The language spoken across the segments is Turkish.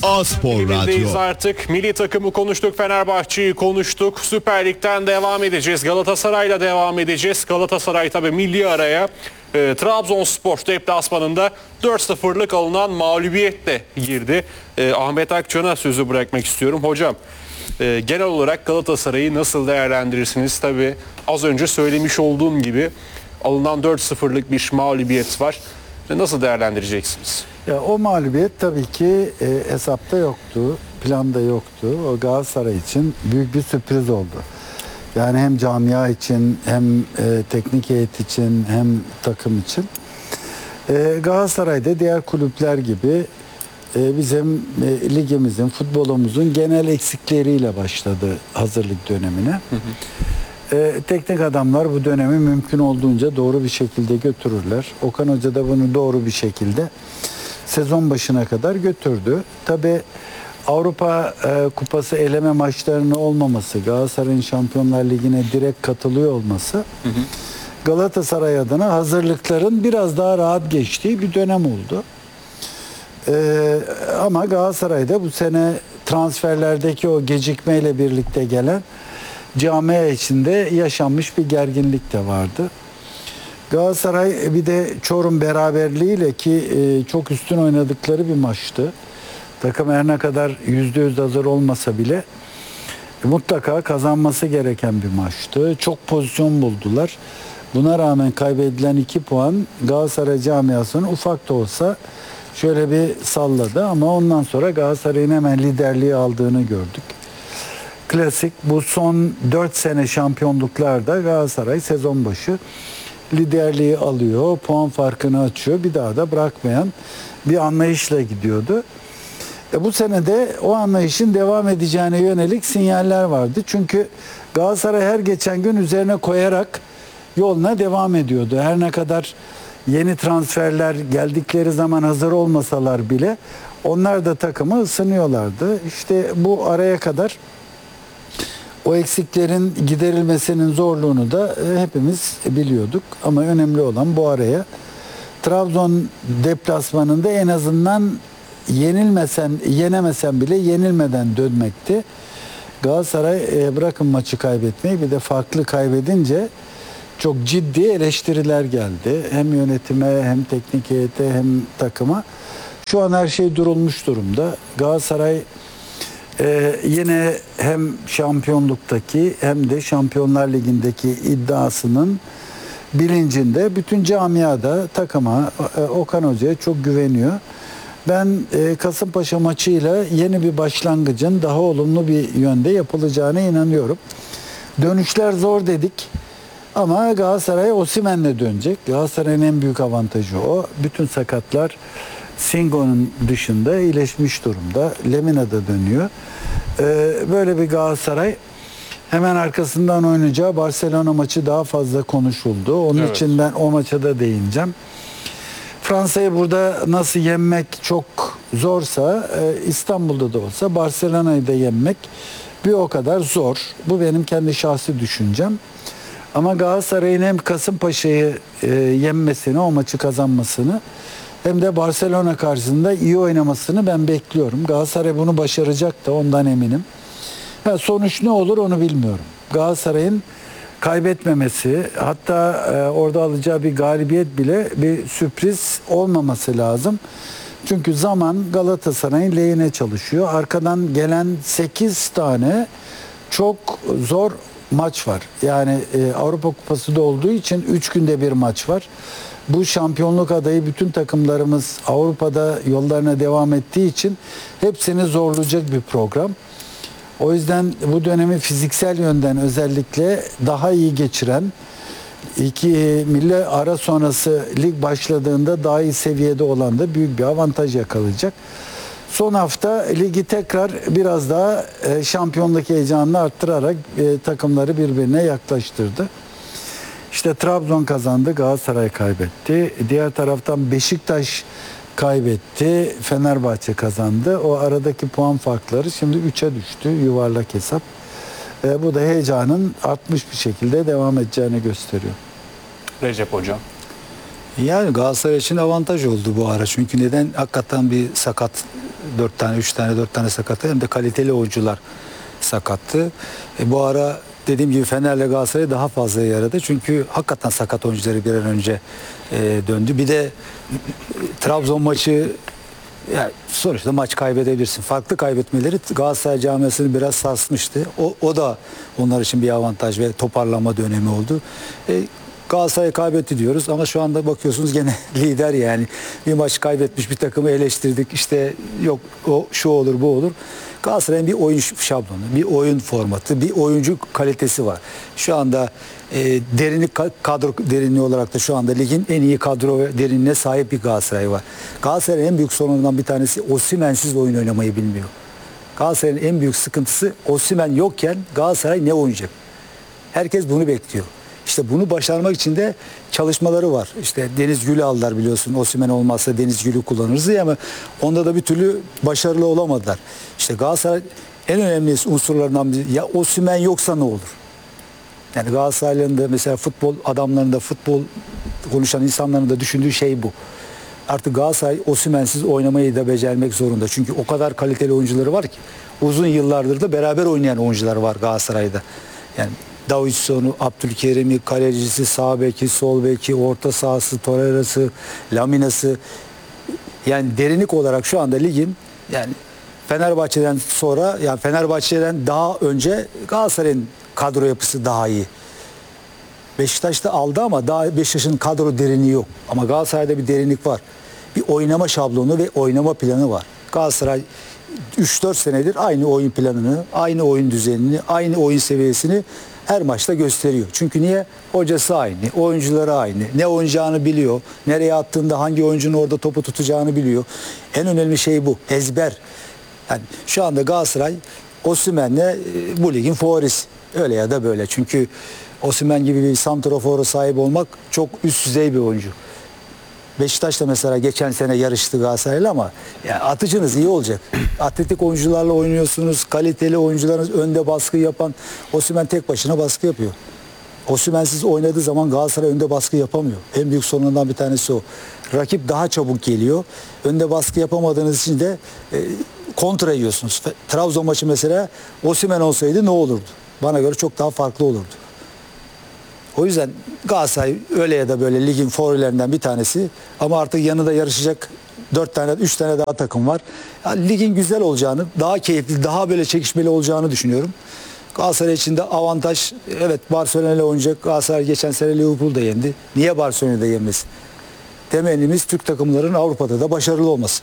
A-Spor Radyo. Artık milli takımı konuştuk, Fenerbahçe'yi konuştuk. Süper Lig'den devam edeceğiz. Galatasaray'la devam edeceğiz. Galatasaray tabii milli araya Trabzonspor deplasmanında 4-0'lık alınan mağlubiyetle girdi. Ahmet Akçan'a sözü bırakmak istiyorum. Hocam, genel olarak Galatasaray'ı nasıl değerlendirirsiniz? Tabii az önce söylemiş olduğum gibi alınan 4-0'lık bir mağlubiyet var. Nasıl değerlendireceksiniz? Ya o mağlubiyet tabii ki hesapta yoktu, planda yoktu. O Galatasaray için büyük bir sürpriz oldu. Yani hem camia için, hem teknik heyet için, hem takım için. Galatasaray'da diğer kulüpler gibi bizim ligimizin, futbolumuzun genel eksikleriyle başladı hazırlık dönemine. Teknik adamlar bu dönemi mümkün olduğunca doğru bir şekilde götürürler. Okan Hoca da bunu doğru bir şekilde sezon başına kadar götürdü. Tabii Avrupa Kupası eleme maçlarının olmaması, Galatasaray'ın Şampiyonlar Ligi'ne direkt katılıyor olması, Galatasaray adına hazırlıkların biraz daha rahat geçtiği bir dönem oldu. Ama Galatasaray'da bu sene transferlerdeki o gecikmeyle birlikte gelen camia içinde yaşanmış bir gerginlik de vardı. Galatasaray bir de Çorum beraberliğiyle ki çok üstün oynadıkları bir maçtı. Takım her ne kadar %100 hazır olmasa bile mutlaka kazanması gereken bir maçtı. Çok pozisyon buldular. Buna rağmen kaybedilen 2 puan Galatasaray camiasını ufak da olsa şöyle bir salladı ama ondan sonra Galatasaray'ın hemen liderliği aldığını gördük. Klasik bu son 4 sene şampiyonluklarda Galatasaray sezon başı liderliği alıyor, puan farkını açıyor, bir daha da bırakmayan bir anlayışla gidiyordu. Bu sene de o anlayışın devam edeceğine yönelik sinyaller vardı. Çünkü Galatasaray her geçen gün üzerine koyarak yoluna devam ediyordu. Her ne kadar yeni transferler geldikleri zaman hazır olmasalar bile onlar da takımı ısınıyorlardı. İşte bu araya kadar o eksiklerin giderilmesinin zorluğunu da hepimiz biliyorduk. Ama önemli olan bu araya Trabzon deplasmanında en azından yenemesen bile yenilmeden dönmekti. Galatasaray bırakın maçı kaybetmeyi, bir de farklı kaybedince çok ciddi eleştiriler geldi. Hem yönetime, hem teknik heyete, hem takıma. Şu an her şey durulmuş durumda. Galatasaray yine hem şampiyonluktaki hem de Şampiyonlar Ligi'ndeki iddiasının bilincinde, bütün camiada takıma, Okan Hoca'ya çok güveniyor. Ben Kasımpaşa maçıyla yeni bir başlangıcın daha olumlu bir yönde yapılacağına inanıyorum. Dönüşler zor dedik ama Galatasaray Osimhen'le dönecek. Galatasaray'ın en büyük avantajı o. Bütün sakatlar Singo'nun dışında iyileşmiş durumda. Lemina da dönüyor. Böyle bir Galatasaray, hemen arkasından oynayacağı Barcelona maçı daha fazla konuşuldu. Onun için ben o maça da değineceğim. Fransa'yı burada nasıl yenmek çok zorsa, İstanbul'da da olsa Barcelona'yı da yenmek bir o kadar zor. Bu benim kendi şahsi düşüncem. Ama Galatasaray'ın hem Kasımpaşa'yı yenmesini, o maçı kazanmasını, hem de Barcelona karşısında iyi oynamasını ben bekliyorum. Galatasaray bunu başaracak da, ondan eminim. Sonuç ne olur onu bilmiyorum. Galatasaray'ın kaybetmemesi, hatta orada alacağı bir galibiyet bile bir sürpriz olmaması lazım. Çünkü zaman Galatasaray'ın lehine çalışıyor. Arkadan gelen 8 tane çok zor maç var. Yani Avrupa Kupası da olduğu için 3 günde bir maç var. Bu şampiyonluk adayı bütün takımlarımız Avrupa'da yollarına devam ettiği için hepsini zorlayacak bir program. O yüzden bu dönemi fiziksel yönden özellikle daha iyi geçiren, milli ara sonrası lig başladığında daha iyi seviyede olan da büyük bir avantaj yakalayacak. Son hafta ligi tekrar biraz daha şampiyonluk heyecanını arttırarak takımları birbirine yaklaştırdı. İşte Trabzon kazandı, Galatasaray kaybetti. Diğer taraftan Beşiktaş kaybetti, Fenerbahçe kazandı. O aradaki puan farkları şimdi 3'e düştü, yuvarlak hesap. Bu da heyecanın artmış bir şekilde devam edeceğini gösteriyor. Recep Hocam. Yani Galatasaray için avantaj oldu bu ara. Çünkü neden? Hakikaten bir sakat 4 tane sakattı. Hem de kaliteli oyuncular sakattı. Bu ara dediğim gibi Fener'le Galatasaray daha fazla yaradı. Çünkü hakikaten sakat oyuncuları bir an önce döndü. Bir de Trabzon maçı, yani sonuçta maç kaybedebilirsin. Farklı kaybetmeleri Galatasaray camiasını biraz sarsmıştı. O da onlar için bir avantaj ve toparlama dönemi oldu. Galatasaray kaybetti diyoruz ama şu anda bakıyorsunuz gene lider yani. Bir maç kaybetmiş bir takımı eleştirdik. İşte yok o şu olur bu olur. Galatasaray'ın bir oyun şablonu, bir oyun formatı, bir oyuncu kalitesi var. Şu anda kadro derinliği olarak da şu anda ligin en iyi kadro ve derinliğine sahip bir Galatasaray var. Galatasaray'ın en büyük sorunundan bir tanesi Osimhen'siz oyun oynamayı bilmiyor. Galatasaray'ın en büyük sıkıntısı Osimhen yokken Galatasaray ne oynayacak? Herkes bunu bekliyor. İşte bunu başarmak için de çalışmaları var. İşte Deniz Gül'ü aldılar biliyorsun. Osimhen olmazsa Deniz Gül'ü kullanırız diye ama onda da bir türlü başarılı olamadılar. İşte Galatasaray en önemli unsurlarından biri. Ya Osimhen yoksa ne olur? Yani Galatasaray'ın da mesela futbol adamlarının da futbol konuşan insanların da düşündüğü şey bu. Artık Galatasaray Osimhen'siz oynamayı da becermek zorunda. Çünkü o kadar kaliteli oyuncuları var ki. Uzun yıllardır da beraber oynayan oyuncular var Galatasaray'da. Yani Davidson'u, Abdülkerim'i, kalecisi, sağ beki, sol beki, orta sahası, Torreira'sı, Lamina'sı. Yani derinlik olarak şu anda ligin yani Fenerbahçe'den sonra yani Fenerbahçe'den daha önce Galatasaray'ın kadro yapısı daha iyi. Beşiktaş da aldı ama daha Beşiktaş'ın kadro derinliği yok. Ama Galatasaray'da bir derinlik var. Bir oynama şablonu ve oynama planı var. Galatasaray 3-4 senedir aynı oyun planını, aynı oyun düzenini, aynı oyun seviyesini her maçta gösteriyor. Çünkü niye? Hocası aynı, oyuncuları aynı. Ne oynayacağını biliyor. Nereye attığında hangi oyuncunun orada topu tutacağını biliyor. En önemli şey bu. Ezber. Yani şu anda Galatasaray Osimhen'le bu ligin favorisi. Öyle ya da böyle. Çünkü Osimhen gibi bir santrafora sahip olmak çok üst düzey bir oyuncu. Beşiktaş da mesela geçen sene yarıştı Galatasaray'la ama yani atıcınız iyi olacak. Atletik oyuncularla oynuyorsunuz. Kaliteli oyuncularınız önde baskı yapan. Osimhen tek başına baskı yapıyor. Osimhen'siz oynadığı zaman Galatasaray önde baskı yapamıyor. En büyük sorunlardan bir tanesi o. Rakip daha çabuk geliyor. Önde baskı yapamadığınız için de kontra yiyorsunuz. Trabzon maçı mesela Osimhen olsaydı ne olurdu? Bana göre çok daha farklı olurdu. O yüzden Galatasaray öyle ya da böyle ligin favorilerinden bir tanesi ama artık yanında yarışacak 3 tane daha takım var. Yani ligin güzel olacağını, daha keyifli, daha böyle çekişmeli olacağını düşünüyorum. Galatasaray için de avantaj, evet Barcelona ile oynayacak. Galatasaray geçen sene Liverpool'da yendi. Niye Barcelona'da yenmesin? Temennimiz Türk takımların Avrupa'da da başarılı olması.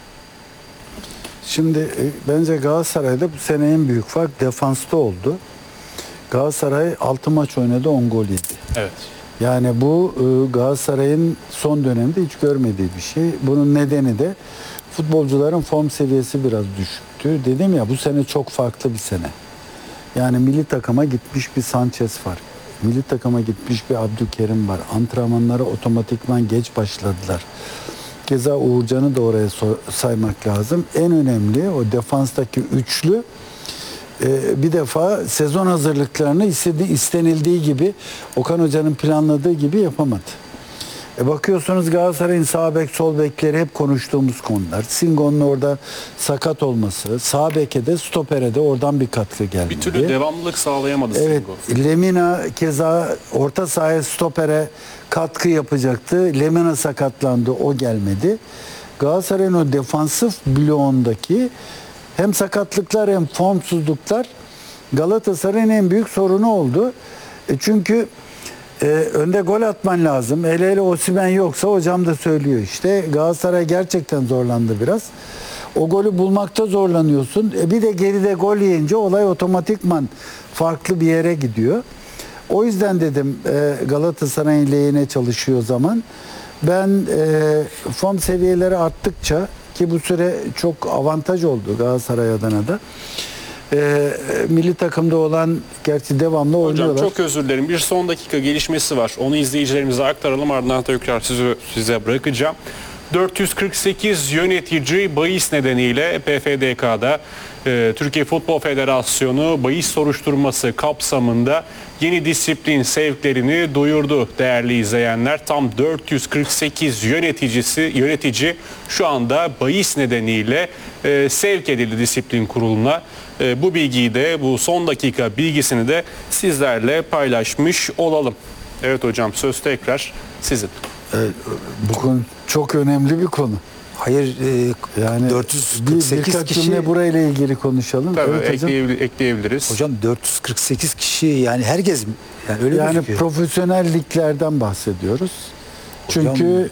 Şimdi bence Galatasaray'da bu sene en büyük fark defansta oldu. Galatasaray 6 maç oynadı, 10 gol yedi. Evet. Yani bu Galatasaray'ın son dönemde hiç görmediği bir şey. Bunun nedeni de futbolcuların form seviyesi biraz düşüktü. Dedim ya bu sene çok farklı bir sene. Yani milli takıma gitmiş bir Sanchez var. Milli takıma gitmiş bir Abdülkerim var. Antrenmanlara otomatikman geç başladılar. Keza Uğurcan'ı da oraya saymak lazım. En önemli o defanstaki üçlü bir defa sezon hazırlıklarını istenildiği gibi Okan Hoca'nın planladığı gibi yapamadı. Bakıyorsunuz Galatasaray'ın sağ bek sol bekleri hep konuştuğumuz konular. Singo'nun orada sakat olması, sağ beke de stopere de oradan bir katkı gelmedi. Bir türlü devamlılık sağlayamadı Evet, Singo. Lemina keza orta sahaya stopere katkı yapacaktı. Lemina sakatlandı, o gelmedi. Galatasaray'ın o defansif bloğundaki hem sakatlıklar hem formsuzluklar Galatasaray'ın en büyük sorunu oldu. Çünkü önde gol atman lazım. Hele Osimhen yoksa hocam da söylüyor işte. Galatasaray gerçekten zorlandı biraz. O golü bulmakta zorlanıyorsun. Bir de geride gol yiyince olay otomatikman farklı bir yere gidiyor. O yüzden dedim Galatasaray'ın lehine çalışıyor zaman. Ben form seviyeleri arttıkça ki bu süre çok avantaj oldu Galatasaray adına da. Milli takımda olan gerçi devamlı oynuyorlar. Hocam çok özür dilerim. Bir son dakika gelişmesi var. Onu izleyicilerimize aktaralım. Ardından tekrar size bırakacağım. 448 yönetici bahis nedeniyle PFDK'da Türkiye Futbol Federasyonu bahis soruşturması kapsamında yeni disiplin sevklerini duyurdu değerli izleyenler. Tam 448 yönetici şu anda bahis nedeniyle sevk edildi disiplin kuruluna. Bu bilgiyi de, bu son dakika bilgisini de sizlerle paylaşmış olalım. Evet hocam, söz tekrar sizin. Bu konu çok önemli bir konu. Hayır, Yani 448 birkaç kişi. cümle burayla ilgili konuşalım. Tabii Evet hocam. ekleyebiliriz. Hocam 448 kişi, yani herkes, yani öyle Yani gözüküyor. profesyonel liglerden bahsediyoruz. Çünkü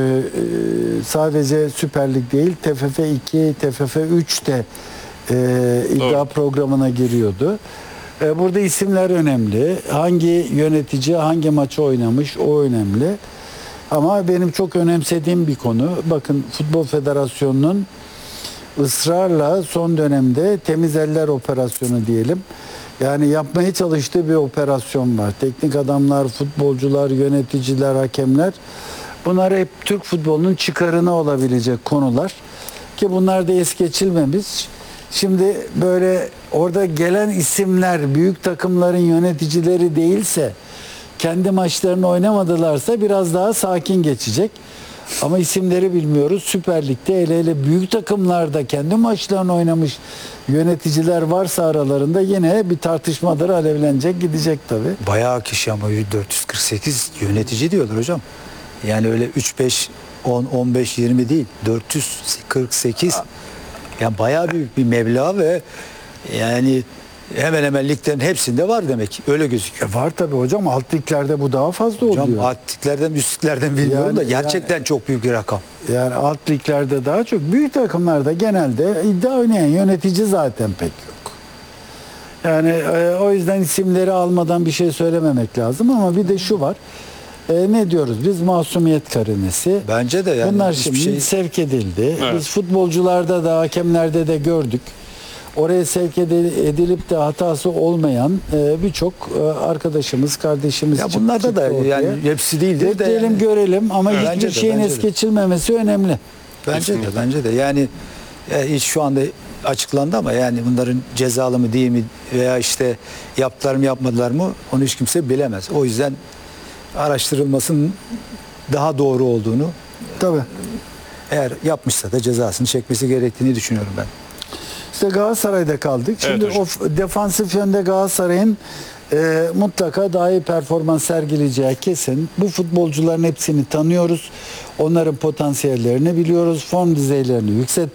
sadece Süper Lig değil, TFF 2, TFF 3 de iddia Doğru. programına giriyordu. Burada isimler önemli. Hangi yönetici hangi maçı oynamış o önemli. Ama benim çok önemsediğim bir konu. Bakın Futbol Federasyonu'nun ısrarla son dönemde temiz eller operasyonu diyelim. Yani yapmaya çalıştığı bir operasyon var. Teknik adamlar, futbolcular, yöneticiler, hakemler. Bunlar hep Türk futbolunun çıkarına olabilecek konular. Ki bunlar da es geçilmemiş. Şimdi böyle orada gelen isimler büyük takımların yöneticileri değilse, kendi maçlarını oynamadılarsa biraz daha sakin geçecek. Ama isimleri bilmiyoruz. Süper Lig'de hele büyük takımlarda kendi maçlarını oynamış yöneticiler varsa aralarında yine bir tartışmadır, alevlenecek, gidecek tabii. Bayağı kişi ama 448 yönetici diyorlar hocam. Yani öyle 3-5, 10, 15, 20 değil. 448. Yani bayağı büyük bir meblağ ve yani hemen hemen liglerin hepsinde var demek. Öyle gözüküyor. Var tabii hocam. Alt liglerde bu daha fazla oluyor. Hocam altliklerden, üstlüklerden bilmiyorum da Yani- gerçekten çok büyük bir rakam. Yani alt liglerde daha çok. Büyük takımlarda genelde iddia oynayan yönetici zaten pek yok. Yani o yüzden isimleri almadan bir şey söylememek lazım ama bir de şu var. Ne diyoruz biz? Masumiyet karinesi. Bence de yani Bunlar hiçbir şimdi şey- sevk edildi. Evet. Biz futbolcularda da hakemlerde de gördük. Oraya sevk edilip de hatası olmayan birçok arkadaşımız, kardeşimiz Ya bunlarda da çıktı ortaya. yani hepsi değildir de Bekleyelim, yani. görelim ama Evet. hiçbir Bence de, şeyin bence es de. geçilmemesi önemli. Bence de yani hiç şu anda açıklandı ama yani bunların cezalı mı değil mi veya işte yaptılar mı yapmadılar mı onu hiç kimse bilemez. O yüzden araştırılmasının daha doğru olduğunu, Tabii. eğer yapmışsa da cezasını çekmesi gerektiğini düşünüyorum ben. İşte Galatasaray'da kaldık. Şimdi Evet hocam. o defansif yönde Galatasaray'ın mutlaka daha iyi performans sergileyeceği kesin. Bu futbolcuların hepsini tanıyoruz. Onların potansiyellerini biliyoruz. Form düzeylerini